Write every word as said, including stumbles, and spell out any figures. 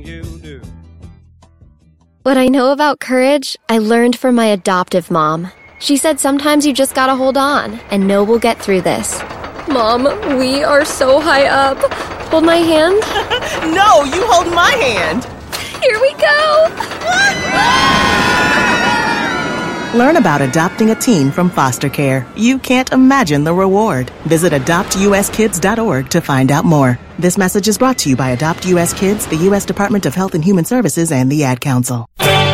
You do. What I know about courage, I learned from my adoptive mom. She said sometimes you just gotta hold on and know we'll get through this. Mom, we are so high up. Hold my hand. No, you hold my hand. Here we go. Learn about adopting a teen from foster care. You can't imagine the reward. Visit adopt u s kids dot org to find out more. This message is brought to you by Adopt U S Kids, the U S Department of Health and Human Services, and the Ad Council.